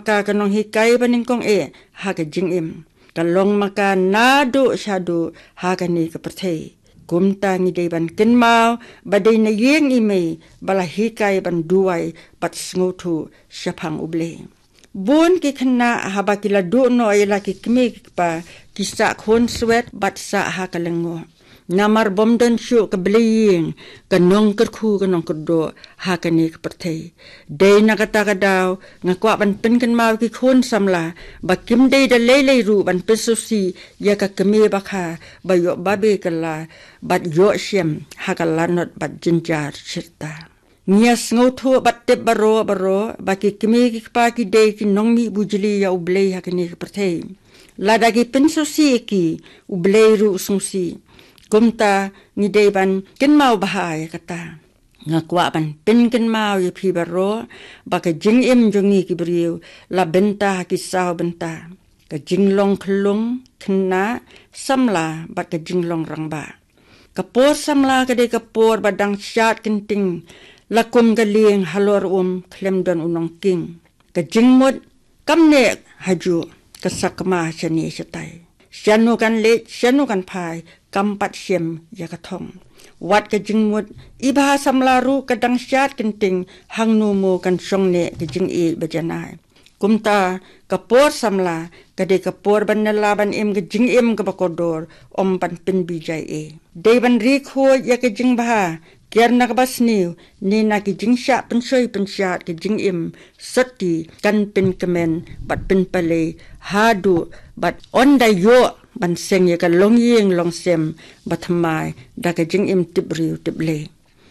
maka kanong hikay baning kong haga jingim. Kalong maka nado syado haga ni kapertay. Kumta ngi day ban kinmau baday na yeng ime bala hikay ban duway pat sngutu syapang uble. Bun ki kena haba kila no ay laki kimi pa kisa khon swet bat sa hakalengo. Namar bomdan syuk kabeliying kanong kerku kanong kerdo hakani kepertay. Day nakataka daw ngakwa ban pinkan mau ki khon samla bakim day da lelay ru ban pesusi ya ka kemi baka bayo babe kala bat yo syem hakalanot bat jinjar cerita. Nias ngoto bat tep baro baki kemi ki paki day ki nongmi bujili ya ublay hakani kepertay. Ladagi pensusi ki ublay ru sungsi. Kumta ni deban kinmau bahaya kata. Ngakwa ban pin kinmau ya pi baro baka jingim jongi ki beriu la benta kisau benta. Ka jinglong kelung kena samla baka jinglong rangba. Kapor samla kade kapor badang syat kenting lakum galing halor klem don unong king. Ka jingmut kamne haju kasakma syani syatay. Syanu kan let, syanu kan pai, kampat syem ya katong. Wat ke jingmut, ibaha samlaru kadang syat kenting, hang numu kan syongne ke jing bajanai. Kumta kapor samla, kade kapor ban nalaban ke jing ke bakodor, pan pin bijay Deban rikho ya ke jing baha, kiar nakabasniw, ni na ki jing syat pensyat ke jing seti kan pin kemen, bat pin palay, hadu, bat onda yo ban seng ya ka long yeng long sem batmai da ka jing tibriu tible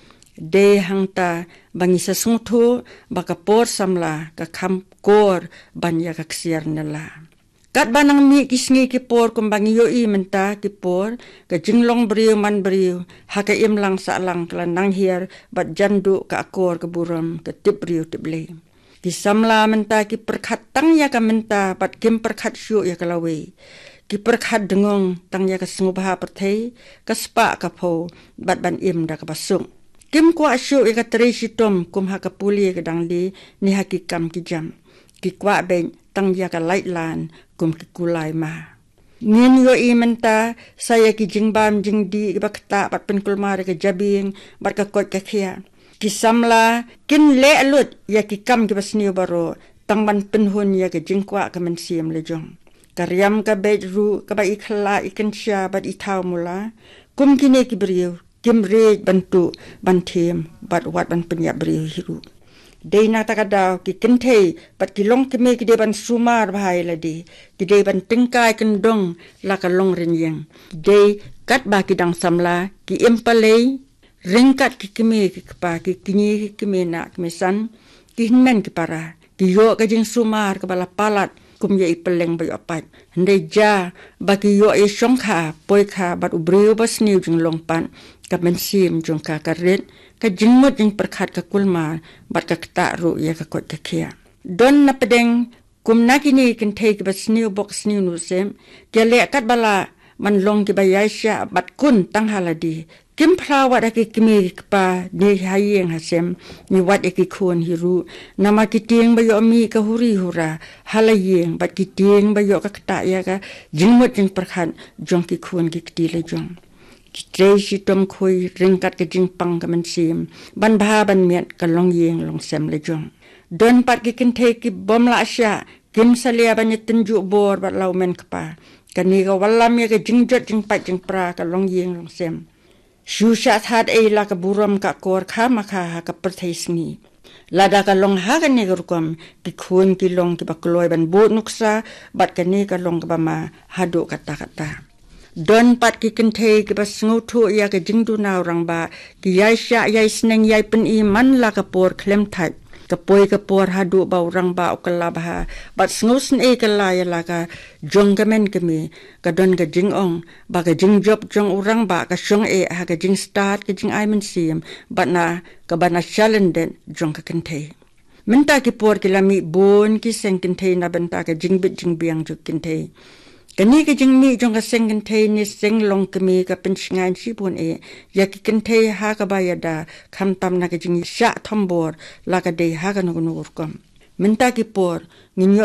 de hangta bangi sa sungthu baka por samla ka kham kor ban ya ka ksiar nala kat banang mi kisngi ki por kum bangi yo menta ki por ka jing long briu man briu ha ka lang sa lang kala nang hier bat jandu ka akor ka buram ka tibriu tible ki samla menta ki perkhat tang ya ka menta bat kim perkhat syu ya kalawe ki perkhat dengong tang ya ka sngubha perthai ka spa ka pho bat ban da ka basung kim kwa syu ya ka tre sitom kum ha ka puli ka dangli ni ha ki kam ki jam ki kwa ben tang ya ka light lan kum ki kulai ma ngin yo menta saya ki jingbam jingdi ba kta bat pen kulmar ka jabing bat ka kot ka khia ki samla kin le alut ya ki kam ki basniu baro tangban penhun ya ke jingkwa ka mensiam lejong karyam ka bedru ka ba ikhla ikan sya bat ithau mula kum kine ki beriu kim re bantu banthem bat wat ban penya beriu hiru deina takadaw ki kinthe bat ki long kime ki de ban sumar bhai ladi ki de ban tingkai kendong la ka long renyeng de kat ba ki dang samla ki impalei ringkat ki kime ki pa ki kinyi ki kime na kmesan ki hinmen ki para ki yo ka jing sumar ka bala palat kum ye ipeleng bayo apat hande ja ba ki yo shongkha poikha bat ubreu bas niu jing longpan ka mensim jong ka karet ka jingmut jing perkhat ka kulma bat ka kta ru ya ka kot ka khia don na pedeng kum na kini kin thei ki bas niu box niu nu sem ke le kat bala man long ki bayasha bat kun tang haladi kim phrawa da ki kimi pa de hayeng hasem ni wat ki khon hiru nama ki tieng ba yo mi ka huri hura halayeng bat ki tieng ba yo ka kta ya ka jingmut jing perkhan jong ki khon ki kti le jong ki tre si tom khoi ringkat ki jing pang ka man sim ban bha ban miat ka long yeng long sem le jong don pat ki kin the ki bom la sha kim salia ban tinju bor bat lau men kpa kani ka walam ya ka jingjot jing pat jing pra ka long yeng long sem Shusha had la ka buram ka kor kha makha ka perthaisni lada ka long ha ka ni gurkom ki khun ki long ki bakloi ban bu nuksa bat ka ni ka long ka ma hadu kata kata don pat ki kenthe ki basngu thu ya ka jingdu naw rang ba ki yai sha yai sneng yai pen I man la ka por klem thai ka poi ka por hadu ba rang ba okala ba bat snusn ka la ya la ka jong ka men ka mi ka don ka jing ong ba ka jing job jong urang ba ka shong ha ka jing start ka jing ai men sim bat na ka bana chalenden jong ka kenthe menta ki por ki lami bon ki seng kenthe na benta ka jing bit jing biang ju kenthe kani ka jing mi jong ka seng kenthe ni seng long ka mi ka pen shngan si bon ya ki kenthe ha ka ba ya da kham tam na ka jing sha thambor la ka de ha ka no kom menta ki por